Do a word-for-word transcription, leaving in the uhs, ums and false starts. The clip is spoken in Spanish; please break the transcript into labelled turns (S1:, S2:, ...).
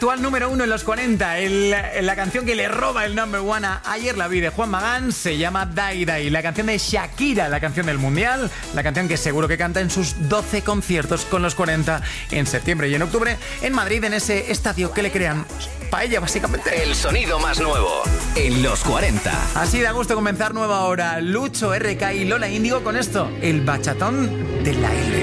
S1: Actual número uno en los cuarenta, el, la canción que le roba el number one a Ayer la vi de Juan Magán se llama Dai Dai, la canción de Shakira, la canción del Mundial, la canción que seguro que canta en sus doce conciertos con los cuarenta en septiembre y en octubre en Madrid, en ese estadio que le crean paella, básicamente.
S2: El sonido más nuevo en los cuarenta.
S1: Así da gusto comenzar nueva hora. Lucho, R K y Lola Índigo con esto, el bachatón de la L.